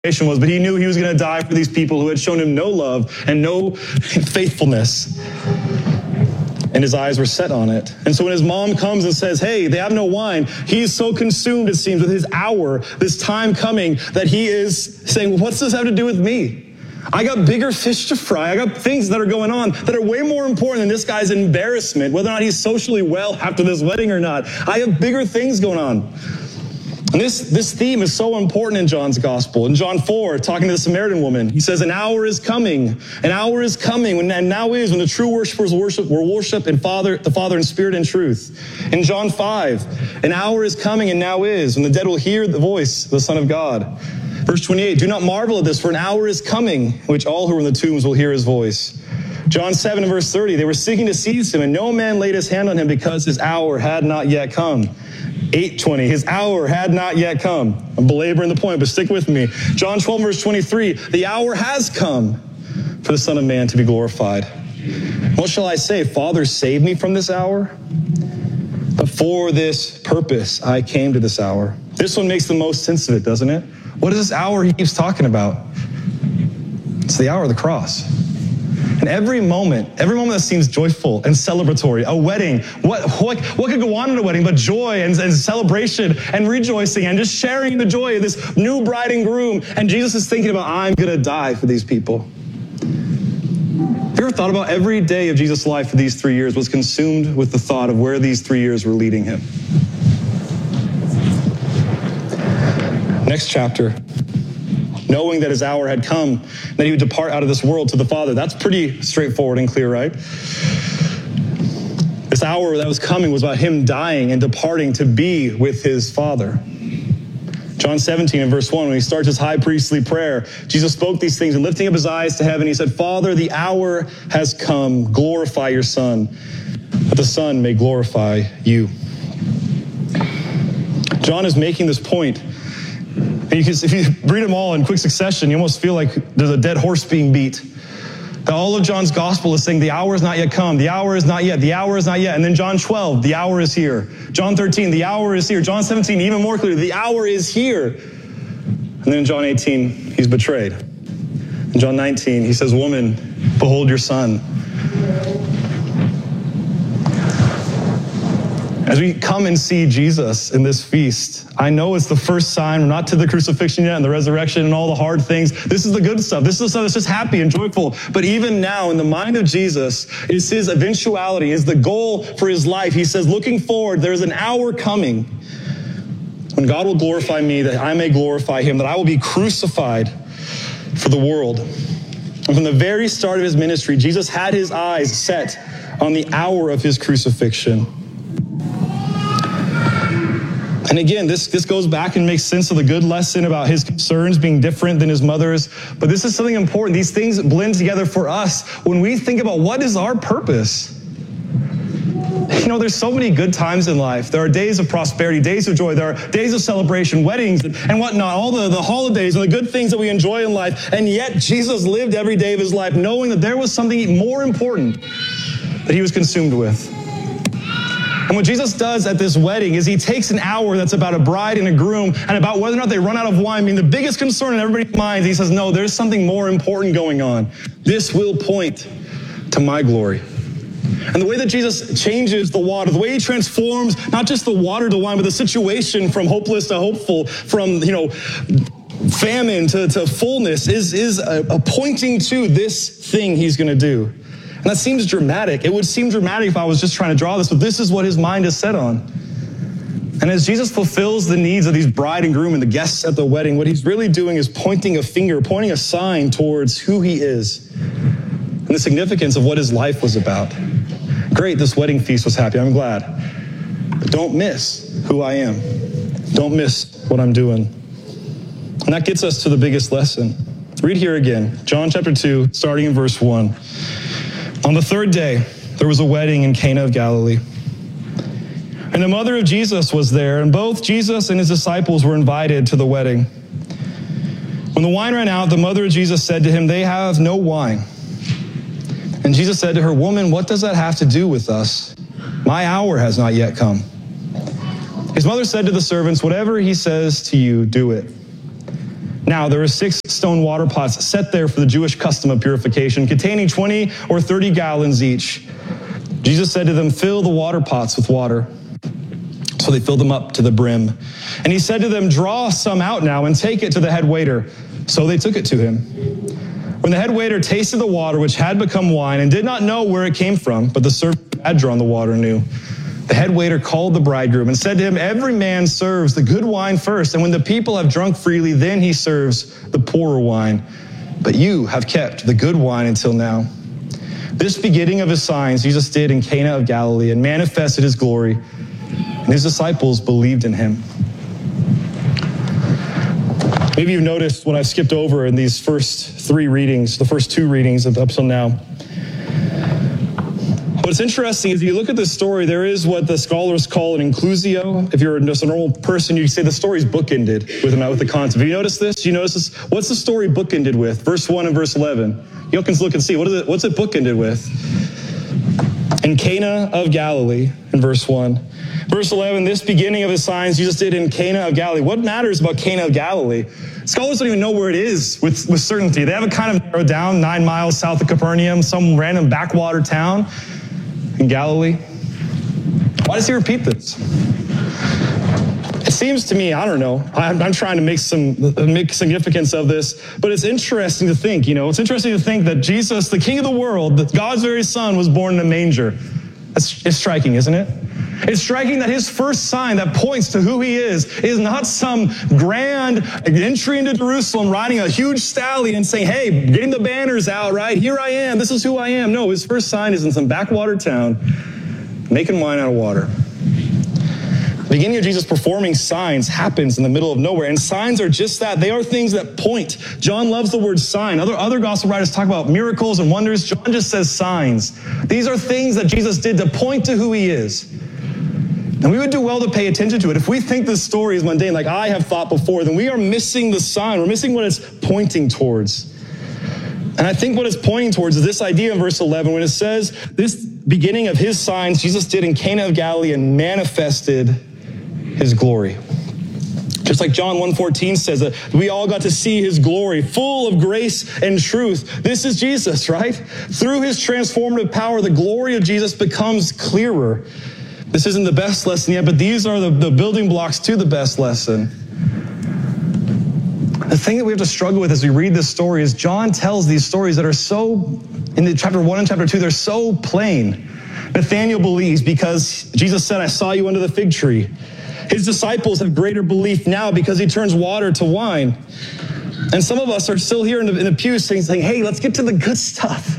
motivation was, but he knew he was going to die for these people who had shown him no love and no faithfulness. And his eyes were set on it. And so when his mom comes and says, hey, they have no wine, he is so consumed, it seems, with his hour, this time coming, that he is saying, well, what's this have to do with me? I got bigger fish to fry. I got things that are going on that are way more important than this guy's embarrassment, whether or not he's socially well after this wedding or not. I have bigger things going on. And this theme is so important in John's gospel. In John 4, talking to the Samaritan woman, he says, an hour is coming, and now is when the true worshipers will worship the Father in spirit and truth. In John 5, an hour is coming and now is when the dead will hear the voice of the Son of God. Verse 28, do not marvel at this, for an hour is coming in which all who are in the tombs will hear his voice. John 7 and verse 30, they were seeking to seize him, and no man laid his hand on him because his hour had not yet come. 8:20, his hour had not yet come. I'm belaboring the point, but stick with me. John 12 verse 23, the hour has come for the Son of Man to be glorified. What shall I say? Father, save me from this hour? But for this purpose I came to this hour. This one makes the most sense of it, doesn't it? What is this hour he keeps talking about? It's the hour of the cross. And every moment that seems joyful and celebratory, a wedding, what could go on in a wedding but joy and celebration and rejoicing and just sharing the joy of this new bride and groom. And Jesus is thinking about, I'm going to die for these people. Have you ever thought about every day of Jesus' life for these 3 years was consumed with the thought of where these 3 years were leading him? Next chapter. Knowing that his hour had come, that he would depart out of this world to the Father. That's pretty straightforward and clear, right? This hour that was coming was about him dying and departing to be with his Father. John 17 and verse 1, when he starts his high priestly prayer, Jesus spoke these things and lifting up his eyes to heaven, he said, Father, the hour has come. Glorify your Son, that the Son may glorify you. John is making this point. If you read them all in quick succession, you almost feel like there's a dead horse being beat. That all of John's gospel is saying the hour is not yet come, the hour is not yet, the hour is not yet. And then John 12, the hour is here. John 13, the hour is here. John 17, even more clearly, the hour is here. And then in John 18, he's betrayed. In John 19, he says, woman, behold your son. As we come and see Jesus in this feast, I know it's the first sign. We're not to the crucifixion yet and the resurrection and all the hard things. This is the good stuff. This is the stuff that's just happy and joyful. But even now, in the mind of Jesus, is his eventuality, is the goal for his life. He says, looking forward, there's an hour coming when God will glorify me, that I may glorify him, that I will be crucified for the world. And from the very start of his ministry, Jesus had his eyes set on the hour of his crucifixion. And again, this goes back and makes sense of the good lesson about his concerns being different than his mother's. But this is something important. These things blend together for us when we think about what is our purpose. You know, there's so many good times in life. There are days of prosperity, days of joy. There are days of celebration, weddings and whatnot, all the holidays and the good things that we enjoy in life. And yet Jesus lived every day of his life knowing that there was something more important that he was consumed with. And what Jesus does at this wedding is he takes an hour that's about a bride and a groom and about whether or not they run out of wine, being the biggest concern in everybody's minds. He says, no, there's something more important going on. This will point to my glory. And the way that Jesus changes the water, the way he transforms not just the water to wine, but the situation from hopeless to hopeful, from, famine to fullness is a pointing to this thing he's going to do. And that seems dramatic. It would seem dramatic if I was just trying to draw this, but this is what his mind is set on. And as Jesus fulfills the needs of these bride and groom and the guests at the wedding, what he's really doing is pointing a finger, pointing a sign towards who he is and the significance of what his life was about. Great, this wedding feast was happy. I'm glad. But don't miss who I am. Don't miss what I'm doing. And that gets us to the biggest lesson. Read here again, John chapter 2, starting in verse 1. On the third day, there was a wedding in Cana of Galilee. And the mother of Jesus was there, and both Jesus and his disciples were invited to the wedding. When the wine ran out, the mother of Jesus said to him, they have no wine. And Jesus said to her, woman, what does that have to do with us? My hour has not yet come. His mother said to the servants, whatever he says to you, do it. Now there were 6 stone water pots set there for the Jewish custom of purification, containing 20 or 30 gallons each. Jesus said to them, fill the water pots with water. So they filled them up to the brim. And he said to them, draw some out now and take it to the head waiter. So they took it to him. When the head waiter tasted the water, which had become wine, and did not know where it came from, but the servant who had drawn the water knew, the head waiter called the bridegroom and said to him, every man serves the good wine first, and when the people have drunk freely, then he serves the poorer wine. But you have kept the good wine until now. This beginning of his signs Jesus did in Cana of Galilee and manifested his glory, and his disciples believed in him. Maybe you've noticed what I've skipped over in these first 3 readings, the first 2 readings up till now. What's interesting is you look at this story, there is what the scholars call an inclusio. If you're just a normal person, you say the story's bookended with the concept. Have you noticed this? Do you notice this? What's the story bookended with? Verse 1 and verse 11. You can look and see. What's it bookended with? In Cana of Galilee, in verse 1. Verse 11, this beginning of his signs Jesus did in Cana of Galilee. What matters about Cana of Galilee? Scholars don't even know where it is with certainty. They have it kind of narrowed down, 9 miles south of Capernaum, some random backwater town in Galilee. Why does he repeat this? It seems to me, I don't know, I'm trying to make significance of this, but it's interesting to think, it's interesting to think that Jesus, the King of the world, that God's very Son, was born in a manger. It's striking, isn't it? It's striking that his first sign that points to who he is not some grand entry into Jerusalem riding a huge stallion saying, hey, getting the banners out, right? Here I am. This is who I am. No, his first sign is in some backwater town making wine out of water. The beginning of Jesus performing signs happens in the middle of nowhere, and signs are just that. They are things that point. John loves the word sign. Other gospel writers talk about miracles and wonders. John just says signs. These are things that Jesus did to point to who he is. And we would do well to pay attention to it. If we think this story is mundane, like I have thought before, then we are missing the sign. We're missing what it's pointing towards. And I think what it's pointing towards is this idea in verse 11, when it says, this beginning of his signs Jesus did in Cana of Galilee and manifested his glory. Just like John 1:14 says that we all got to see his glory, full of grace and truth. This is Jesus, right? Through his transformative power, the glory of Jesus becomes clearer. This isn't the best lesson yet, but these are the building blocks to the best lesson. The thing that we have to struggle with as we read this story is John tells these stories that are so, in the chapter 1 and chapter 2, they're so plain. Nathanael believes because Jesus said, I saw you under the fig tree. His disciples have greater belief now because he turns water to wine. And some of us are still here in the pews saying, hey, let's get to the good stuff.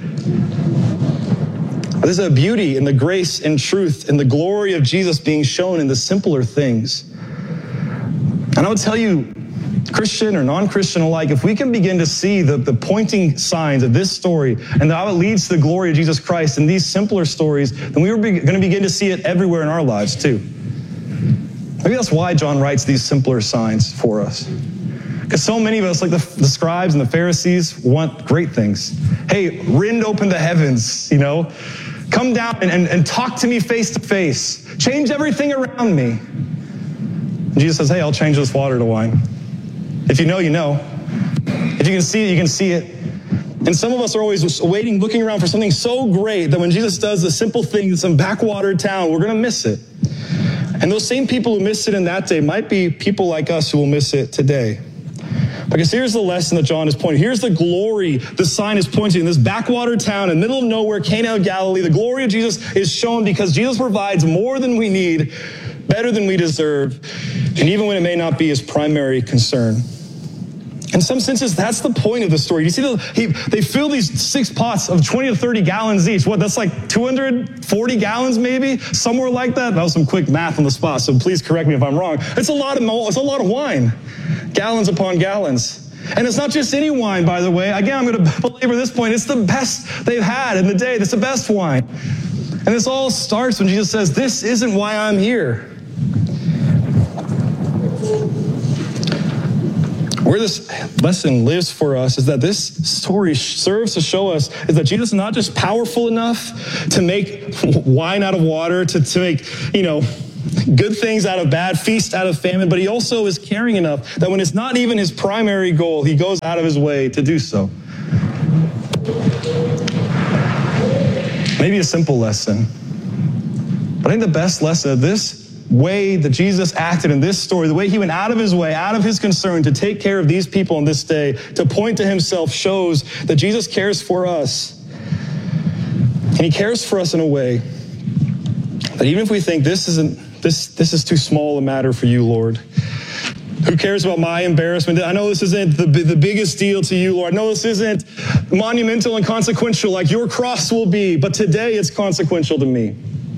There's a beauty in the grace and truth and the glory of Jesus being shown in the simpler things. And I would tell you, Christian or non-Christian alike, if we can begin to see the pointing signs of this story and how it leads to the glory of Jesus Christ in these simpler stories, then we are going to begin to see it everywhere in our lives too. Maybe that's why John writes these simpler signs for us. Because so many of us, like the scribes and the Pharisees, want great things. Hey, rend open the heavens, Come down and talk to me face to face. Change everything around me. And Jesus says, hey, I'll change this water to wine. If you know, you know. If you can see it, you can see it. And some of us are always waiting, looking around for something so great that when Jesus does the simple thing in some backwater town, we're going to miss it. And those same people who missed it in that day might be people like us who will miss it today. Because here's the lesson that John is pointing. Here's the glory the sign is pointing. In this backwater town in the middle of nowhere, Cana of Galilee, the glory of Jesus is shown because Jesus provides more than we need, better than we deserve, and even when it may not be his primary concern. In some senses, that's the point of the story. You see, they fill these 6 pots of 20 to 30 gallons each. That's like 240 gallons maybe? Somewhere like that? That was some quick math on the spot, so please correct me if I'm wrong. It's a lot of wine. Gallons upon gallons. And it's not just any wine, by the way. Again, I'm going to belabor this point. It's the best they've had in the day. It's the best wine. And this all starts when Jesus says, this isn't why I'm here. Where this lesson lives for us is that this story serves to show us is that Jesus is not just powerful enough to make wine out of water, to make, good things out of bad, feast out of famine, but he also is caring enough that when it's not even his primary goal, he goes out of his way to do so. Maybe a simple lesson, but I think the best lesson of this way that Jesus acted in this story, the way he went out of his way, out of his concern to take care of these people on this day, to point to himself, shows that Jesus cares for us. And he cares for us in a way that even if we think this is too small a matter for you, Lord, who cares about my embarrassment? I know this isn't the biggest deal to you, Lord. I know this isn't monumental and consequential like your cross will be, but today it's consequential to me.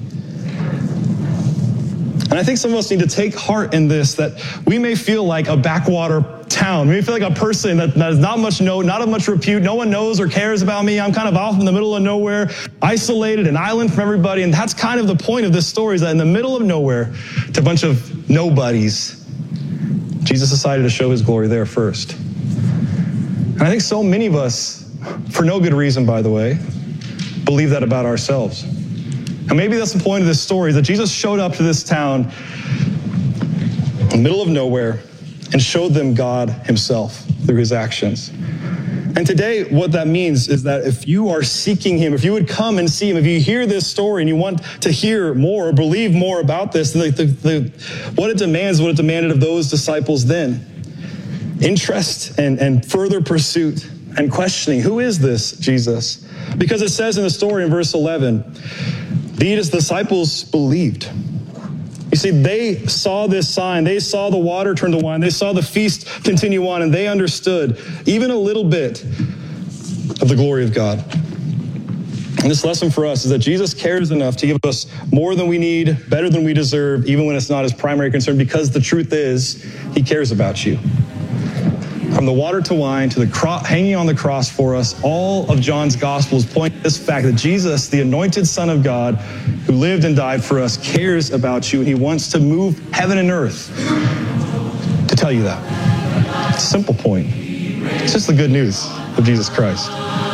And I think some of us need to take heart in this, that we may feel like a backwater town. We may feel like a person that is not of much repute. No one knows or cares about me. I'm kind of off in the middle of nowhere, isolated, an island from everybody. And that's kind of the point of this story, is that in the middle of nowhere, to a bunch of nobodies, Jesus decided to show his glory there first. And I think so many of us, for no good reason, by the way, believe that about ourselves. And maybe that's the point of this story, is that Jesus showed up to this town in the middle of nowhere and showed them God himself through his actions. And today, what that means is that if you are seeking him, if you would come and see him, if you hear this story and you want to hear more or believe more about this, what it demanded of those disciples then. Interest and further pursuit and questioning, who is this Jesus? Because it says in the story in verse 11, these disciples believed. You see, they saw this sign. They saw the water turn to wine. They saw the feast continue on, and they understood even a little bit of the glory of God. And this lesson for us is that Jesus cares enough to give us more than we need, better than we deserve, even when it's not his primary concern, because the truth is, he cares about you. From the water to wine to the hanging on the cross for us, all of John's Gospels point to this fact that Jesus, the anointed Son of God, who lived and died for us, cares about you, and he wants to move heaven and earth to tell you that. It's a simple point. It's just the good news of Jesus Christ.